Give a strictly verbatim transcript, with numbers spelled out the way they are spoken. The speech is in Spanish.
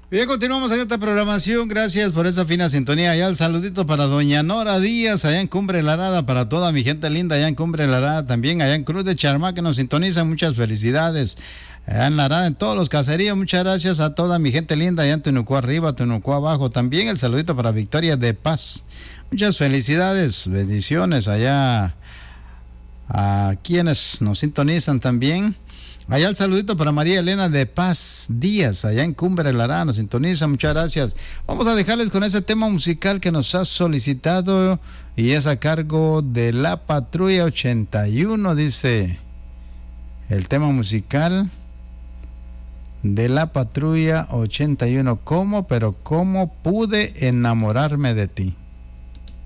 Bien, continuamos en esta programación. Gracias por esa fina sintonía. Ya el saludito para doña Nora Díaz, allá en Cumbre La Arada, para toda mi gente linda allá en Cumbre La Arada, también allá en Cruz de Charmá, que nos sintonizan. Muchas felicidades. Allá en La Arada, en todos los caseríos, muchas gracias a toda mi gente linda allá en Tunucú arriba, Tunucú abajo. También el saludito para Victoria de Paz. Muchas felicidades, bendiciones allá a quienes nos sintonizan también. Allá el saludito para María Elena de Paz Díaz, allá en Cumbre La Arada, nos sintoniza, muchas gracias. Vamos a dejarles con ese tema musical que nos ha solicitado y es a cargo de La Patrulla ochenta y uno, dice el tema musical de La Patrulla ochenta y uno. ¿Cómo, pero cómo pude enamorarme de ti?